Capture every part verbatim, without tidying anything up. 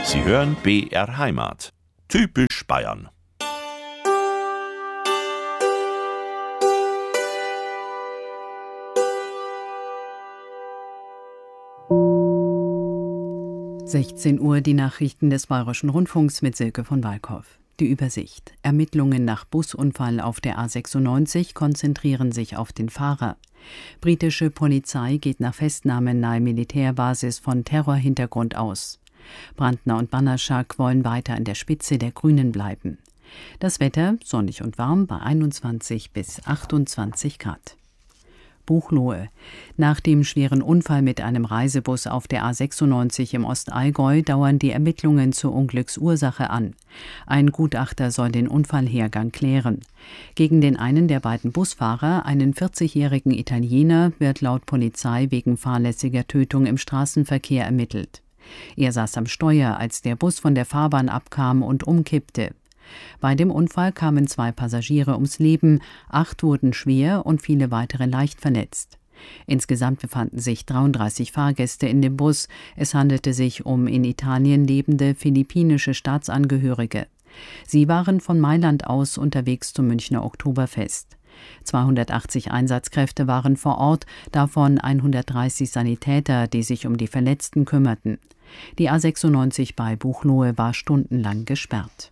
Sie hören B R Heimat. Typisch Bayern. sechzehn Uhr, die Nachrichten des Bayerischen Rundfunks mit Silke von Walkhoff. Die Übersicht. Ermittlungen nach Busunfall auf der A sechsundneunzig konzentrieren sich auf den Fahrer. Britische Polizei geht nach Festnahmen nahe Militärbasis von Terrorhintergrund aus. Brandner und Banaszak wollen weiter an der Spitze der Grünen bleiben. Das Wetter sonnig und warm bei einundzwanzig bis achtundzwanzig Grad. Buchloe. Nach dem schweren Unfall mit einem Reisebus auf der A sechsundneunzig im Ostallgäu dauern die Ermittlungen zur Unglücksursache an. Ein Gutachter soll den Unfallhergang klären. Gegen den einen der beiden Busfahrer, einen vierzigjährigen Italiener, wird laut Polizei wegen fahrlässiger Tötung im Straßenverkehr ermittelt. Er saß am Steuer, als der Bus von der Fahrbahn abkam und umkippte. Bei dem Unfall kamen zwei Passagiere ums Leben, acht wurden schwer und viele weitere leicht verletzt. Insgesamt befanden sich dreiunddreißig Fahrgäste in dem Bus. Es handelte sich um in Italien lebende philippinische Staatsangehörige. Sie waren von Mailand aus unterwegs zum Münchner Oktoberfest. zweihundertachtzig Einsatzkräfte waren vor Ort, davon hundertdreißig Sanitäter, die sich um die Verletzten kümmerten. Die A sechsundneunzig bei Buchloe war stundenlang gesperrt.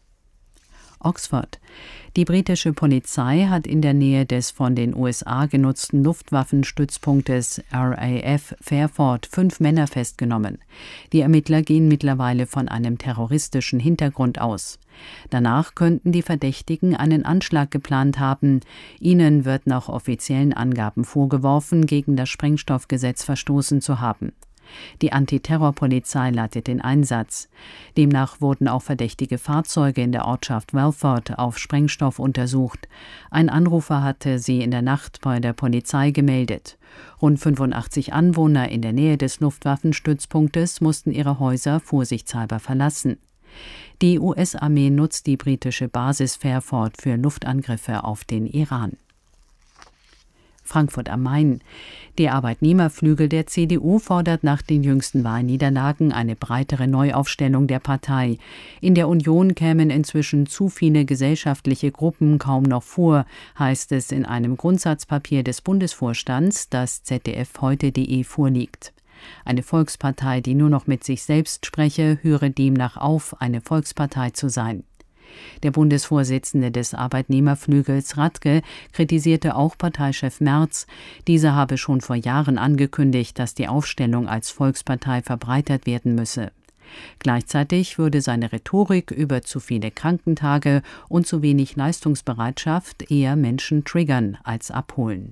Oxford. Die britische Polizei hat in der Nähe des von den U S A genutzten Luftwaffenstützpunktes R A F Fairford fünf Männer festgenommen. Die Ermittler gehen mittlerweile von einem terroristischen Hintergrund aus. Danach könnten die Verdächtigen einen Anschlag geplant haben. Ihnen wird nach offiziellen Angaben vorgeworfen, gegen das Sprengstoffgesetz verstoßen zu haben. Die Antiterrorpolizei leitet den Einsatz. Demnach wurden auch verdächtige Fahrzeuge in der Ortschaft Welford auf Sprengstoff untersucht. Ein Anrufer hatte sie in der Nacht bei der Polizei gemeldet. Rund fünfundachtzig Anwohner in der Nähe des Luftwaffenstützpunktes mussten ihre Häuser vorsichtshalber verlassen. Die U S-Armee nutzt die britische Basis Fairford für Luftangriffe auf den Iran. Frankfurt am Main. Der Arbeitnehmerflügel der C D U fordert nach den jüngsten Wahlniederlagen eine breitere Neuaufstellung der Partei. In der Union kämen inzwischen zu viele gesellschaftliche Gruppen kaum noch vor, heißt es in einem Grundsatzpapier des Bundesvorstands, das Z D F heute punkt de vorliegt. Eine Volkspartei, die nur noch mit sich selbst spreche, höre demnach auf, eine Volkspartei zu sein. Der Bundesvorsitzende des Arbeitnehmerflügels Radke kritisierte auch Parteichef Merz. Dieser habe schon vor Jahren angekündigt, dass die Aufstellung als Volkspartei verbreitert werden müsse. Gleichzeitig würde seine Rhetorik über zu viele Krankentage und zu wenig Leistungsbereitschaft eher Menschen triggern als abholen.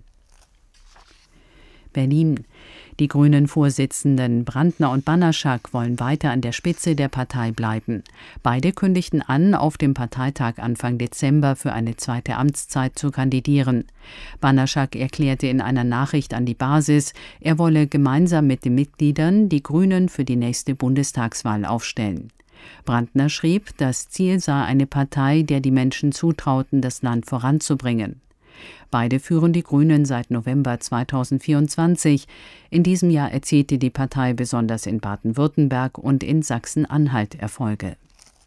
Berlin. Die Grünen-Vorsitzenden Brandner und Banaszak wollen weiter an der Spitze der Partei bleiben. Beide kündigten an, auf dem Parteitag Anfang Dezember für eine zweite Amtszeit zu kandidieren. Banaszak erklärte in einer Nachricht an die Basis, er wolle gemeinsam mit den Mitgliedern die Grünen für die nächste Bundestagswahl aufstellen. Brandner schrieb, das Ziel sei eine Partei, der die Menschen zutrauten, das Land voranzubringen. Beide führen die Grünen seit November zweitausendvierundzwanzig. In diesem Jahr erzielte die Partei besonders in Baden-Württemberg und in Sachsen-Anhalt Erfolge.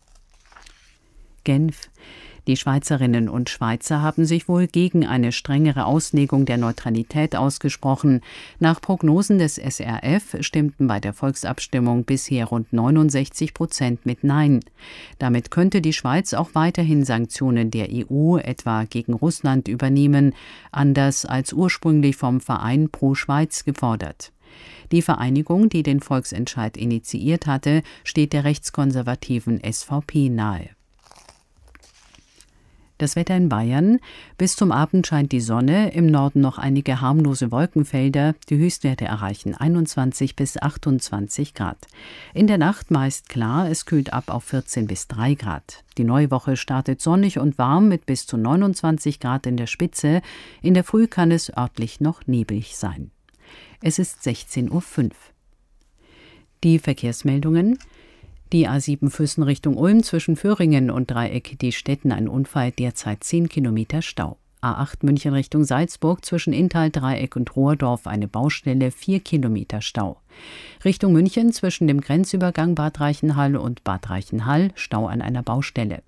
Genf. Die Schweizerinnen und Schweizer haben sich wohl gegen eine strengere Auslegung der Neutralität ausgesprochen. Nach Prognosen des S R F stimmten bei der Volksabstimmung bisher rund neunundsechzig Prozent mit Nein. Damit könnte die Schweiz auch weiterhin Sanktionen der E U, etwa gegen Russland, übernehmen, anders als ursprünglich vom Verein Pro Schweiz gefordert. Die Vereinigung, die den Volksentscheid initiiert hatte, steht der rechtskonservativen S V P nahe. Das Wetter in Bayern. Bis zum Abend scheint die Sonne, im Norden noch einige harmlose Wolkenfelder. Die Höchstwerte erreichen einundzwanzig bis achtundzwanzig Grad. In der Nacht meist klar, es kühlt ab auf vierzehn bis drei Grad. Die neue Woche startet sonnig und warm mit bis zu neunundzwanzig Grad in der Spitze. In der Früh kann es örtlich noch neblig sein. Es ist sechzehn Uhr fünf. Die Verkehrsmeldungen. Die A sieben Füssen Richtung Ulm zwischen Föhringen und Dreieck die Städten ein Unfall, derzeit zehn Kilometer Stau. A acht München Richtung Salzburg zwischen Inntal, Dreieck und Rohrdorf eine Baustelle, vier Kilometer Stau. Richtung München zwischen dem Grenzübergang Bad Reichenhall und Bad Reichenhall Stau an einer Baustelle.